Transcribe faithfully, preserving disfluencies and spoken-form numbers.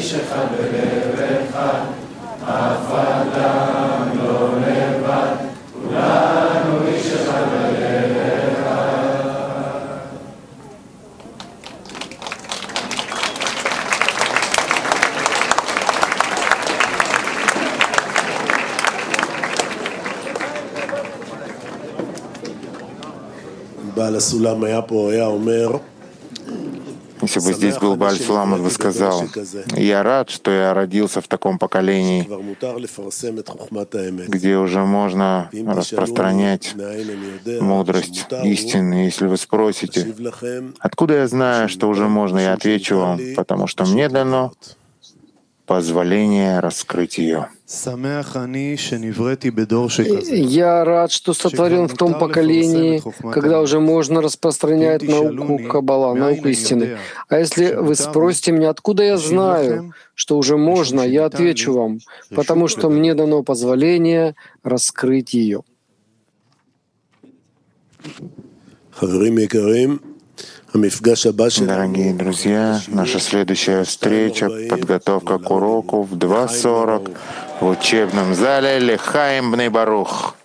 Если бы здесь был Бааль Сулам, он бы сказал: «Я рад, что я родился в таком поколении, где уже можно распространять мудрость истины. Если вы спросите, откуда я знаю, что уже можно, я отвечу вам, потому что мне дано позволение раскрыть ее». Я рад, что сотворен в том поколении, когда уже можно распространять науку Каббала, науку истины. А если вы спросите меня, откуда я знаю, что уже можно, я отвечу вам, потому что мне дано позволение раскрыть ее. Дорогие друзья, наша следующая встреча, подготовка к уроку в два сорок в учебном зале Лехаим Бней Барух.